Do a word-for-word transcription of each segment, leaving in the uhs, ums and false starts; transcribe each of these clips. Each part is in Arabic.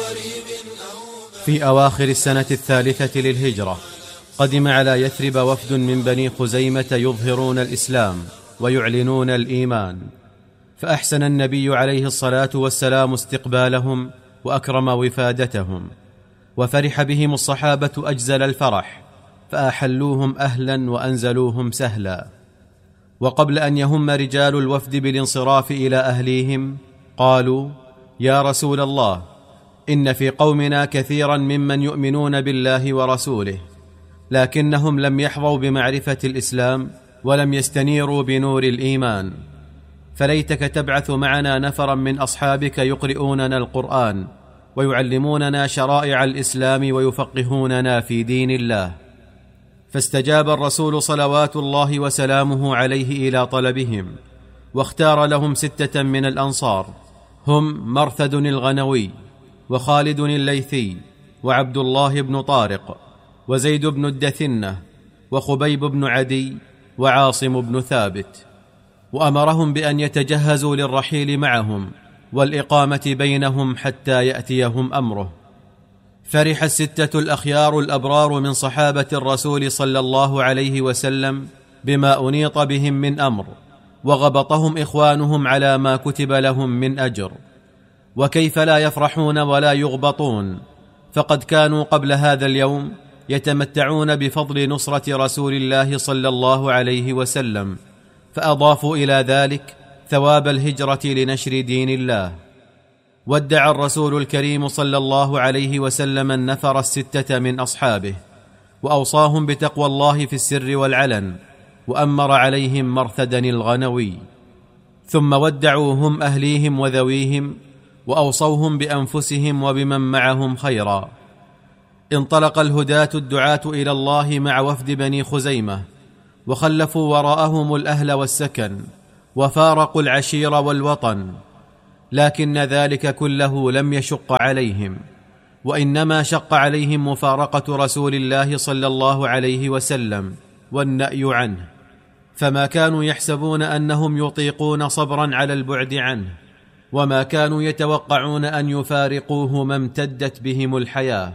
في أواخر السنة الثالثة للهجرة قدم على يثرب وفد من بني خزيمة يظهرون الإسلام ويعلنون الإيمان، فأحسن النبي عليه الصلاة والسلام استقبالهم وأكرم وفادتهم، وفرح بهم الصحابة أجزل الفرح، فأحلوهم أهلا وأنزلوهم سهلا. وقبل أن يهم رجال الوفد بالانصراف إلى أهليهم قالوا: يا رسول الله، إن في قومنا كثيرا ممن يؤمنون بالله ورسوله، لكنهم لم يحظوا بمعرفة الإسلام ولم يستنيروا بنور الإيمان، فليتك تبعث معنا نفرا من أصحابك يقرؤوننا القرآن ويعلموننا شرائع الإسلام ويفقهوننا في دين الله. فاستجاب الرسول صلوات الله وسلامه عليه إلى طلبهم، واختار لهم ستة من الأنصار، هم مرثد الغنوي، وخالد الليثي، وعبد الله بن طارق، وزيد بن الدثنة، وخبيب بن عدي، وعاصم بن ثابت، وأمرهم بأن يتجهزوا للرحيل معهم والإقامة بينهم حتى يأتيهم أمره. فرح الستة الأخيار الأبرار من صحابة الرسول صلى الله عليه وسلم بما أنيط بهم من أمر، وغبطهم إخوانهم على ما كتب لهم من أجر. وكيف لا يفرحون ولا يغبطون، فقد كانوا قبل هذا اليوم يتمتعون بفضل نصرة رسول الله صلى الله عليه وسلم، فأضافوا إلى ذلك ثواب الهجرة لنشر دين الله. ودع الرسول الكريم صلى الله عليه وسلم النفر الستة من أصحابه، وأوصاهم بتقوى الله في السر والعلن، وأمر عليهم مرثدا الغنوي. ثم ودعوا هم أهليهم وذويهم، وأوصوهم بأنفسهم وبمن معهم خيرا. انطلق الهداة الدعاة إلى الله مع وفد بني خزيمة، وخلفوا وراءهم الأهل والسكن، وفارقوا العشير والوطن، لكن ذلك كله لم يشق عليهم، وإنما شق عليهم مفارقة رسول الله صلى الله عليه وسلم والنأي عنه، فما كانوا يحسبون أنهم يطيقون صبرا على البعد عنه، وما كانوا يتوقعون أن يفارقوه ما امتدت بهم الحياة.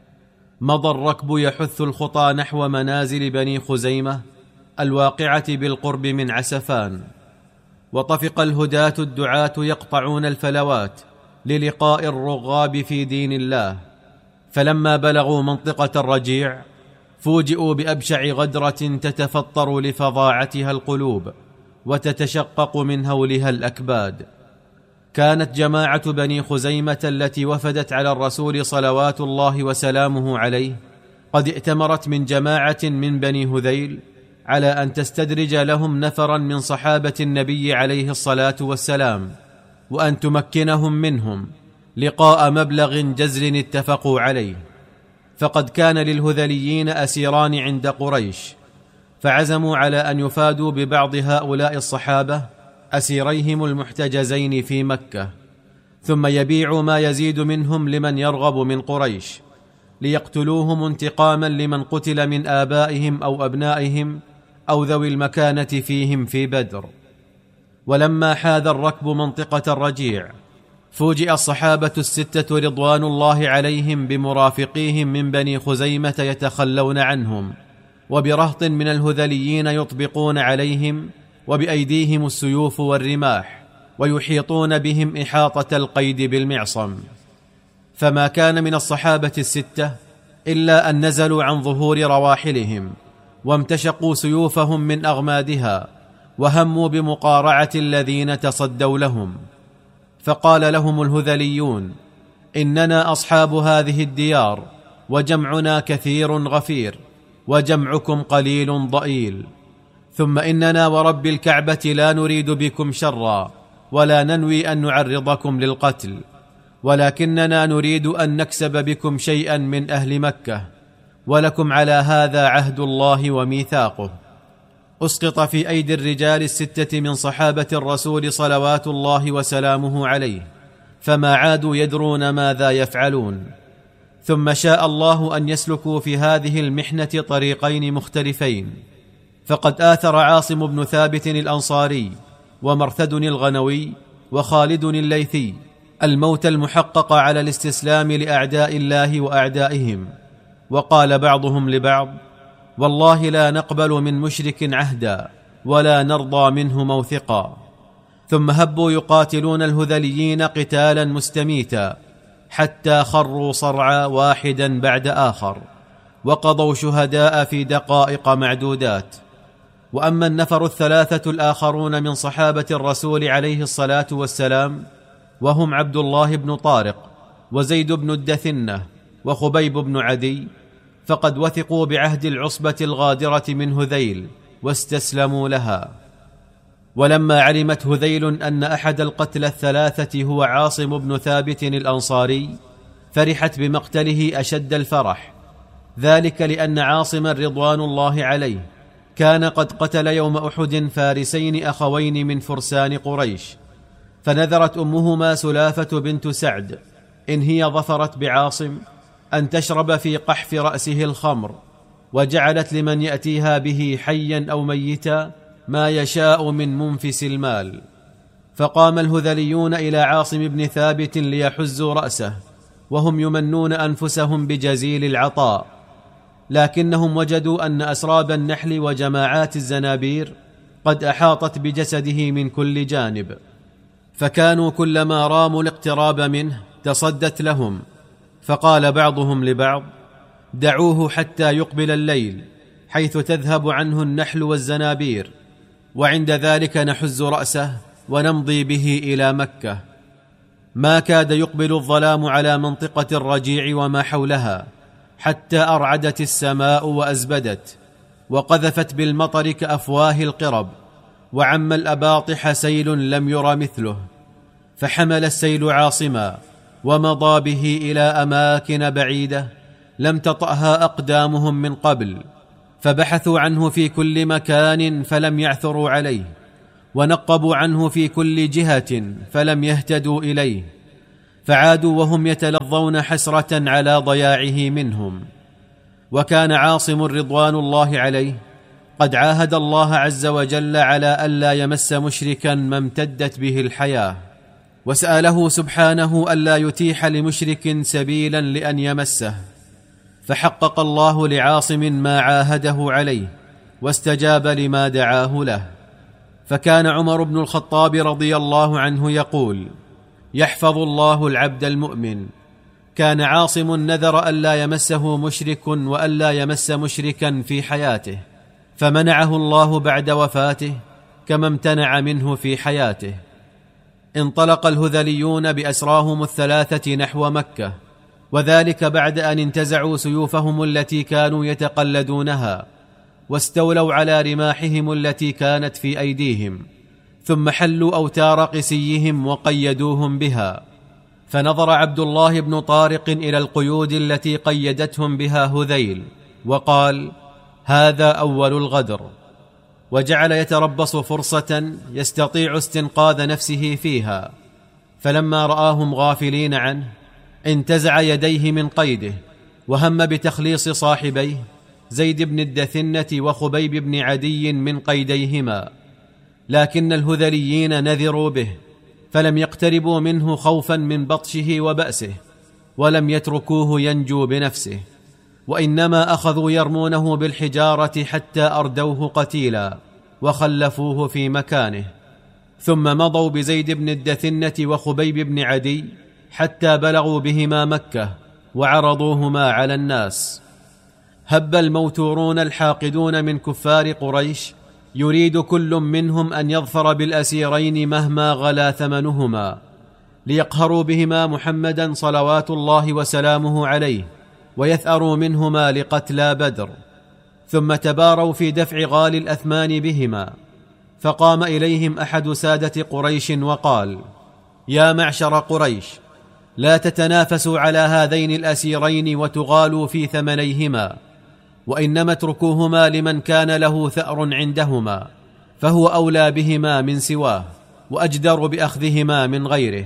مضى الركب يحث الخطى نحو منازل بني خزيمة الواقعة بالقرب من عسفان، وطفق الهداة الدعاة يقطعون الفلوات للقاء الرغاب في دين الله. فلما بلغوا منطقة الرجيع فوجئوا بأبشع غدرة تتفطر لفظاعتها القلوب وتتشقق من هولها الأكباد. كانت جماعة بني خزيمة التي وفدت على الرسول صلوات الله وسلامه عليه قد ائتمرت من جماعة من بني هذيل على أن تستدرج لهم نفرا من صحابة النبي عليه الصلاة والسلام، وأن تمكنهم منهم لقاء مبلغ جزل اتفقوا عليه. فقد كان للهذليين أسيران عند قريش، فعزموا على أن يفادوا ببعض هؤلاء الصحابة أسيريهم المحتجزين في مكة، ثم يبيعوا ما يزيد منهم لمن يرغب من قريش، ليقتلوهم انتقاما لمن قتل من آبائهم أو أبنائهم أو ذوي المكانة فيهم في بدر. ولما حاذ الركب منطقة الرجيع فوجئ الصحابة الستة رضوان الله عليهم بمرافقيهم من بني خزيمة يتخلون عنهم، وبرهط من الهذليين يطبقون عليهم وبأيديهم السيوف والرماح، ويحيطون بهم إحاطة القيد بالمعصم. فما كان من الصحابة الستة إلا أن نزلوا عن ظهور رواحلهم، وامتشقوا سيوفهم من أغمادها، وهموا بمقارعة الذين تصدوا لهم. فقال لهم الهذليون: إننا أصحاب هذه الديار، وجمعنا كثير غفير، وجمعكم قليل ضئيل، ثم إننا ورب الكعبة لا نريد بكم شرا، ولا ننوي أن نعرضكم للقتل، ولكننا نريد أن نكسب بكم شيئا من أهل مكة، ولكم على هذا عهد الله وميثاقه. أسقط في أيدي الرجال الستة من صحابة الرسول صلوات الله وسلامه عليه، فما عادوا يدرون ماذا يفعلون. ثم شاء الله أن يسلكوا في هذه المحنة طريقين مختلفين، فقد آثر عاصم بن ثابت الأنصاري ومرثد الغنوي وخالد الليثي الموت المحقق على الاستسلام لأعداء الله وأعدائهم. وقال بعضهم لبعض: والله لا نقبل من مشرك عهدا ولا نرضى منه موثقا. ثم هبوا يقاتلون الهذليين قتالا مستميتا حتى خروا صرعى واحدا بعد آخر، وقضوا شهداء في دقائق معدودات. وأما النفر الثلاثة الآخرون من صحابة الرسول عليه الصلاة والسلام، وهم عبد الله بن طارق وزيد بن الدثنة وخبيب بن عدي، فقد وثقوا بعهد العصبة الغادرة من هذيل واستسلموا لها. ولما علمت هذيل أن أحد القتلى الثلاثة هو عاصم بن ثابت الأنصاري، فرحت بمقتله أشد الفرح، ذلك لأن عاصما رضوان الله عليه كان قد قتل يوم أحد فارسين أخوين من فرسان قريش، فنذرت أمهما سلافة بنت سعد إن هي ظفرت بعاصم أن تشرب في قحف رأسه الخمر، وجعلت لمن يأتيها به حيا أو ميتا ما يشاء من منفس المال. فقام الهذليون إلى عاصم بن ثابت ليحزوا رأسه، وهم يمنون أنفسهم بجزيل العطاء، لكنهم وجدوا أن أسراب النحل وجماعات الزنابير قد أحاطت بجسده من كل جانب، فكانوا كلما راموا الاقتراب منه تصدت لهم. فقال بعضهم لبعض: دعوه حتى يقبل الليل حيث تذهب عنه النحل والزنابير، وعند ذلك نحز رأسه ونمضي به إلى مكة. ما كاد يقبل الظلام على منطقة الرجيع وما حولها حتى أرعدت السماء وأزبدت، وقذفت بالمطر كأفواه القرب، وعم الأباطح سيل لم ير مثله. فحمل السيل عاصما ومضى به إلى أماكن بعيدة لم تطأها أقدامهم من قبل، فبحثوا عنه في كل مكان فلم يعثروا عليه، ونقبوا عنه في كل جهة فلم يهتدوا إليه، فعادوا وهم يتلظون حسرة على ضياعه منهم. وكان عاصم رضوان الله عليه قد عاهد الله عز وجل على ألا يمس مشركا ما امتدت به الحياة، وسأله سبحانه ألا يتيح لمشرك سبيلا لأن يمسه، فحقق الله لعاصم ما عاهده عليه واستجاب لما دعاه له. فكان عمر بن الخطاب رضي الله عنه يقول: يحفظ الله العبد المؤمن. كان عاصم نذر ألا يمسه مشرك وألا يمس مشركا في حياته، فمنعه الله بعد وفاته كما امتنع منه في حياته. انطلق الهذليون بأسراهم الثلاثة نحو مكة، وذلك بعد أن انتزعوا سيوفهم التي كانوا يتقلدونها، واستولوا على رماحهم التي كانت في أيديهم، ثم حلوا أوتار قسيهم وقيدوهم بها. فنظر عبد الله بن طارق إلى القيود التي قيدتهم بها هذيل وقال: هذا أول الغدر، وجعل يتربص فرصة يستطيع استنقاذ نفسه فيها. فلما رآهم غافلين عنه انتزع يديه من قيده، وهم بتخليص صاحبيه زيد بن الدثنة وخبيب بن عدي من قيديهما، لكن الهذليين نذروا به فلم يقتربوا منه خوفا من بطشه وبأسه، ولم يتركوه ينجو بنفسه، وإنما أخذوا يرمونه بالحجارة حتى أردوه قتيلا وخلفوه في مكانه. ثم مضوا بزيد بن الدثنة وخبيب بن عدي حتى بلغوا بهما مكة وعرضوهما على الناس. هب الموتورون الحاقدون من كفار قريش يريد كل منهم أن يظفر بالأسيرين مهما غلا ثمنهما، ليقهروا بهما محمدا صلوات الله وسلامه عليه، ويثأروا منهما لقتلى بدر. ثم تباروا في دفع غالي الأثمان بهما، فقام إليهم أحد سادة قريش وقال: يا معشر قريش، لا تتنافسوا على هذين الأسيرين وتغالوا في ثمنيهما، وإنما اتركوهما لمن كان له ثأر عندهما، فهو أولى بهما من سواه وأجدر بأخذهما من غيره.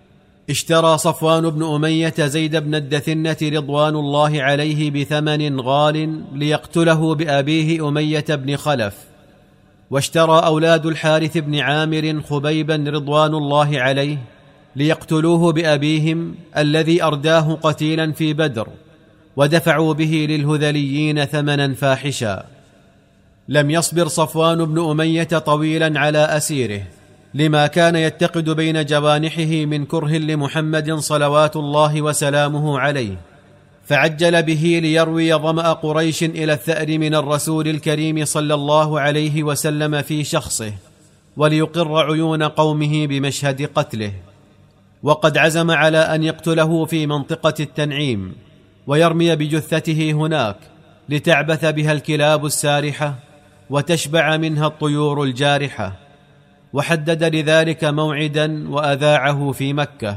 اشترى صفوان بن أمية زيد بن الدثنة رضوان الله عليه بثمن غال ليقتله بأبيه أمية بن خلف، واشترى أولاد الحارث بن عامر خبيبا رضوان الله عليه ليقتلوه بأبيهم الذي أرداه قتيلا في بدر، ودفعوا به للهذليين ثمنا فاحشا. لم يصبر صفوان بن أمية طويلا على أسيره، لما كان يتقد بين جوانحه من كره لمحمد صلوات الله وسلامه عليه، فعجل به ليروي ظمأ قريش إلى الثأر من الرسول الكريم صلى الله عليه وسلم في شخصه، وليقر عيون قومه بمشهد قتله. وقد عزم على أن يقتله في منطقة التنعيم، ويرمي بجثته هناك لتعبث بها الكلاب السارحة وتشبع منها الطيور الجارحة، وحدد لذلك موعدا وأذاعه في مكة.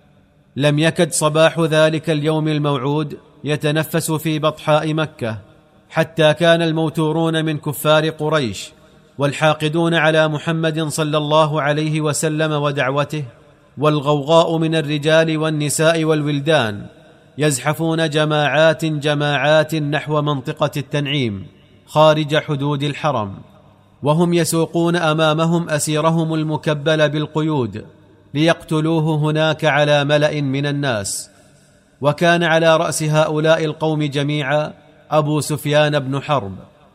لم يكد صباح ذلك اليوم الموعود يتنفس في بطحاء مكة، حتى كان الموتورون من كفار قريش والحاقدون على محمد صلى الله عليه وسلم ودعوته والغوغاء من الرجال والنساء والولدان يزحفون جماعات جماعات نحو منطقة التنعيم خارج حدود الحرم، وهم يسوقون أمامهم أسيرهم المكبل بالقيود ليقتلوه هناك على ملأ من الناس. وكان على رأس هؤلاء القوم جميعا أبو سفيان بن حرب.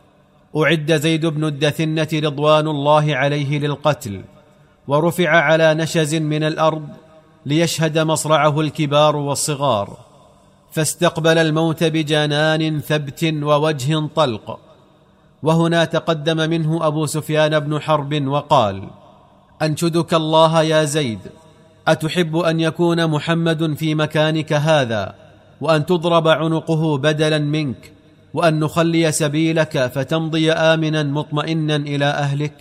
أعد زيد بن الدثنة رضوان الله عليه للقتل، ورفع على نشز من الأرض ليشهد مصرعه الكبار والصغار، فاستقبل الموت بجنان ثبت ووجه طلق. وهنا تقدم منه أبو سفيان بن حرب وقال: أنشدك الله يا زيد، أتحب أن يكون محمد في مكانك هذا، وأن تضرب عنقه بدلا منك، وأن نخلي سبيلك فتمضي آمنا مطمئنا إلى أهلك؟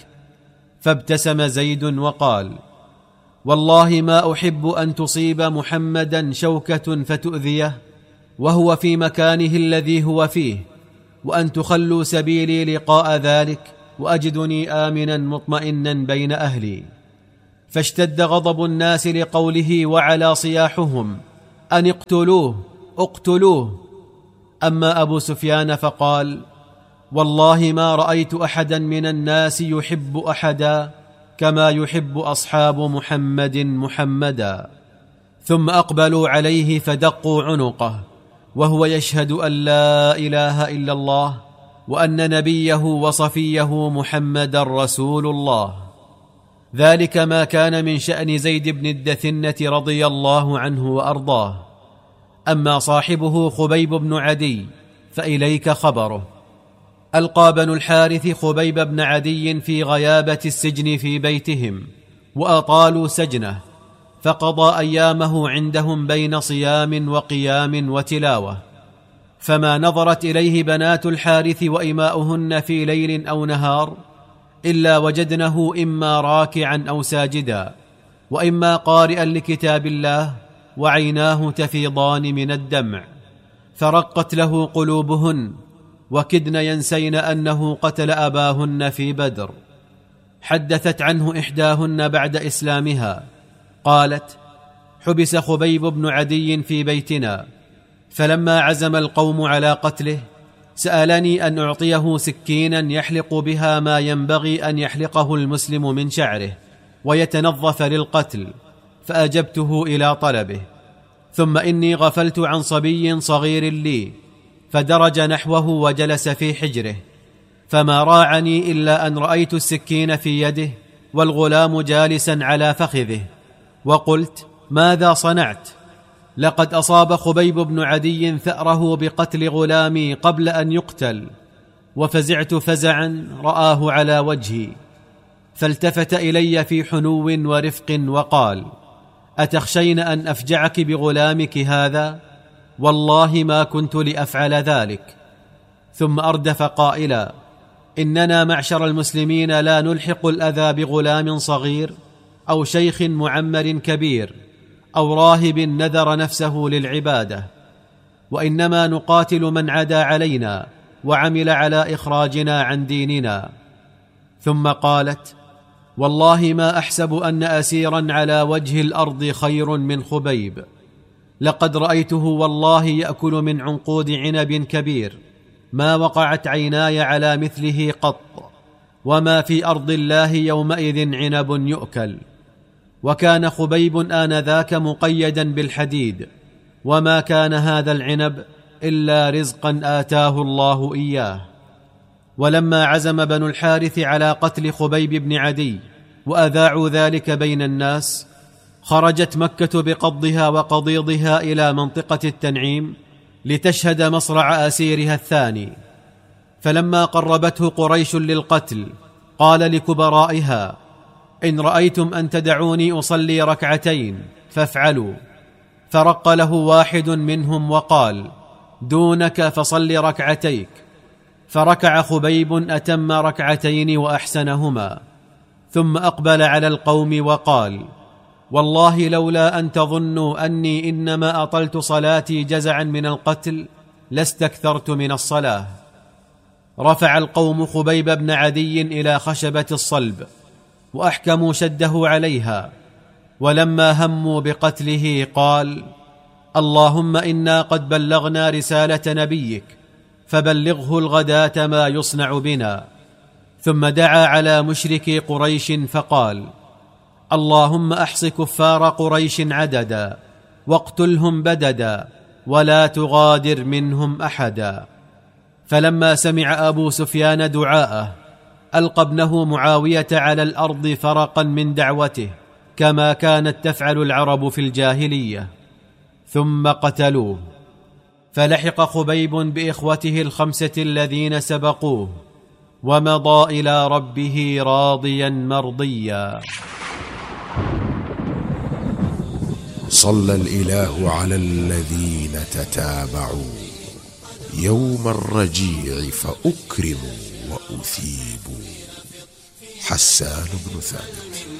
فابتسم زيد وقال: والله ما أحب أن تصيب محمدا شوكة فتؤذيه وهو في مكانه الذي هو فيه، وأن تخلوا سبيلي لقاء ذلك وأجدني آمنا مطمئنا بين أهلي. فاشتد غضب الناس لقوله وعلى صياحهم أن اقتلوه اقتلوه. أما أبو سفيان فقال: والله ما رأيت أحدا من الناس يحب أحدا كما يحب أصحاب محمد محمدا. ثم أقبلوا عليه فدقوا عنقه وهو يشهد أن لا إله إلا الله وأن نبيه وصفيه محمد رسول الله. ذلك ما كان من شأن زيد بن الدثنة رضي الله عنه وأرضاه. أما صاحبه خبيب بن عدي فإليك خبره. ألقى بنو الحارث خبيب بن عدي في غيابة السجن في بيتهم، وأطالوا سجنه، فقضى أيامه عندهم بين صيام وقيام وتلاوة. فما نظرت إليه بنات الحارث وإماؤهن في ليل أو نهار إلا وجدنه إما راكعا أو ساجدا، وإما قارئا لكتاب الله، وعيناه تفيضان من الدمع. فرقت له قلوبهن، وكدن ينسين أنه قتل أباهن في بدر. حدثت عنه إحداهن بعد إسلامها قالت: حبس خبيب بن عدي في بيتنا، فلما عزم القوم على قتله سألني أن أعطيه سكينا يحلق بها ما ينبغي أن يحلقه المسلم من شعره ويتنظف للقتل، فأجبته إلى طلبه. ثم إني غفلت عن صبي صغير لي فدرج نحوه وجلس في حجره، فما راعني إلا أن رأيت السكين في يده والغلام جالسا على فخذه، وقلت: ماذا صنعت؟ لقد أصاب خبيب بن عدي ثأره بقتل غلامي قبل أن يقتل. وفزعت فزعا رآه على وجهي، فالتفت إلي في حنو ورفق وقال: أتخشين أن أفجعك بغلامك هذا؟ والله ما كنت لأفعل ذلك. ثم أردف قائلا: إننا معشر المسلمين لا نلحق الأذى بغلام صغير أو شيخ معمر كبير أو راهب نذر نفسه للعبادة، وإنما نقاتل من عدا علينا وعمل على إخراجنا عن ديننا. ثم قالت: والله ما أحسب أن أسيرا على وجه الأرض خير من خبيب. لقد رأيته والله يأكل من عنقود عنب كبير ما وقعت عيناي على مثله قط، وما في أرض الله يومئذ عنب يؤكل. وكان خبيب آنذاك مقيدا بالحديد، وما كان هذا العنب إلا رزقا آتاه الله إياه. ولما عزم بنو الحارث على قتل خبيب بن عدي وأذاعوا ذلك بين الناس، خرجت مكة بقضها وقضيضها إلى منطقة التنعيم لتشهد مصرع أسيرها الثاني. فلما قربته قريش للقتل قال لكبرائها: إن رأيتم أن تدعوني أصلي ركعتين فافعلوا. فرق له واحد منهم وقال: دونك فصل ركعتيك. فركع خبيب أتم ركعتين وأحسنهما، ثم أقبل على القوم وقال: والله لولا أن تظنوا أني إنما أطلت صلاتي جزعا من القتل لاستكثرت من الصلاة. رفع القوم خبيب بن عدي إلى خشبة الصلب وأحكموا شده عليها، ولما هموا بقتله قال: اللهم إنا قد بلغنا رسالة نبيك فبلغه الغداة ما يصنع بنا. ثم دعا على مشركي قريش فقال: اللهم أحص كفار قريش عددا واقتلهم بددا ولا تغادر منهم أحدا. فلما سمع أبو سفيان دعاءه ألقى ابنه معاوية على الأرض فرقا من دعوته، كما كانت تفعل العرب في الجاهلية، ثم قتلوه. فلحق خبيب بإخوته الخمسة الذين سبقوه، ومضى إلى ربه راضيا مرضيا. صلى الإله على الذين تتابعوا يوم الرجيع فأكرموا وأثيبوا. حسان بن ثابت.